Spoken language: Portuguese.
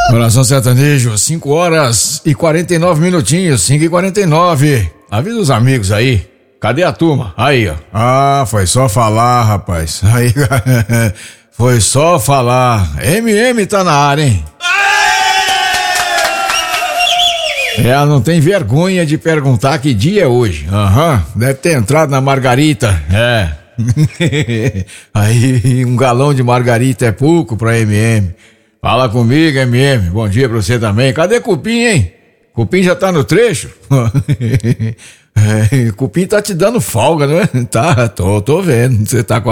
Coração Sertanejo, 5 horas e 49 minutinhos, 5h49. Avisa os amigos aí. Cadê a turma? Aí, ó. Ah, foi só falar, rapaz. Aí, foi só falar. MM tá na área, hein? Não tem vergonha de perguntar que dia é hoje. Deve ter entrado na Margarita. Aí, um galão de Margarita é pouco pra MM. Fala comigo, MM. Bom dia pra você também. Cadê Cupim, hein? Cupim já tá no trecho? Cupim tá te dando folga, não é? Tá, tô vendo. Você tá com